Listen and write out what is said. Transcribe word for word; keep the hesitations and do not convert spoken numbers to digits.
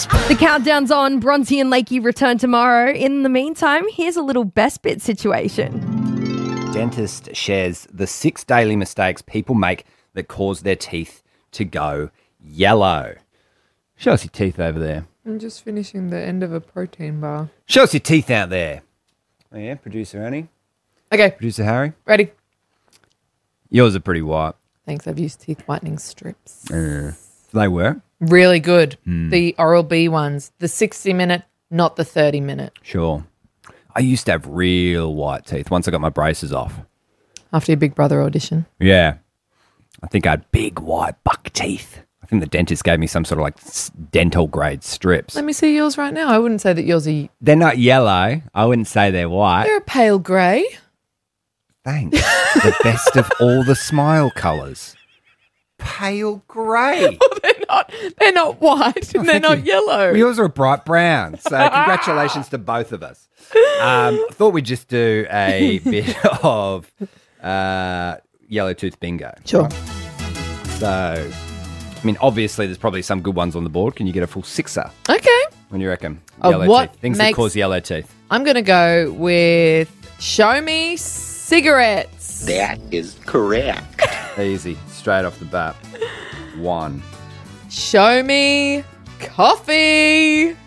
The countdown's on. Bronzy and Lakey return tomorrow. In the meantime, here's a little best bit situation. Dentist shares the six daily mistakes people make that cause their teeth to go yellow. Show us your teeth over there. I'm just finishing the end of a protein bar. Show us your teeth out there. Oh, yeah, producer Annie. Okay, Producer Harry. ready. Yours are pretty white. Thanks, I've used teeth whitening strips. Uh, they were. Really good. The Oral-B ones. The sixty minute, not the thirty minute. Sure. I used to have real white teeth once I got my braces off. After your Big Brother audition. Yeah. I think I had big white buck teeth. I think the dentist gave me some sort of like s- dental grade strips. Let me see yours right now. I wouldn't say that yours are... They're not yellow. I wouldn't say they're white. They're a pale grey. Thanks. The best of all the smile colours. Pale grey. They're not, they're not white and they're thank not you. yellow. Well, yours are a bright brown. So congratulations to both of us. Um, I thought we'd just do a bit of uh, yellow tooth bingo. Sure. Right? So, I mean, obviously there's probably some good ones on the board. Can you get a full sixer? Okay. When you reckon? Uh, Yellow what teeth. Things makes- that cause yellow teeth. I'm going to go with show me cigarettes. That is correct. Easy. Straight off the bat. One. Show me coffee.